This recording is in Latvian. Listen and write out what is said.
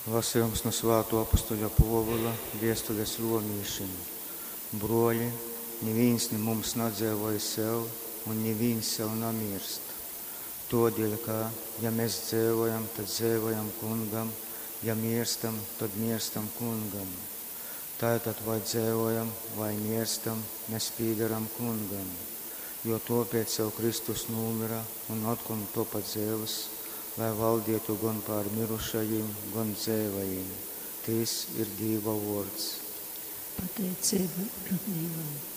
Lasījums no Svēto apostoļa Pāvila vēstules romiešiem. Broļi, neviens ne mums nedzīvoja sev, un neviens sev nemirst. Todēļ, ka, ja mēs dzīvojam, tad dzīvojam kungam, ja mirstam, tad mirstam kungam. Tātad vai dzīvojam, vai mirstam, mēs pīdaram kungam. Jo tāpēc jau Kristus numira un atkal topa dzīves, lai valdītu gan pār mirušajiem, gan dzīvajiem. Tas ir Dieva vārds. Pateicība Dievam.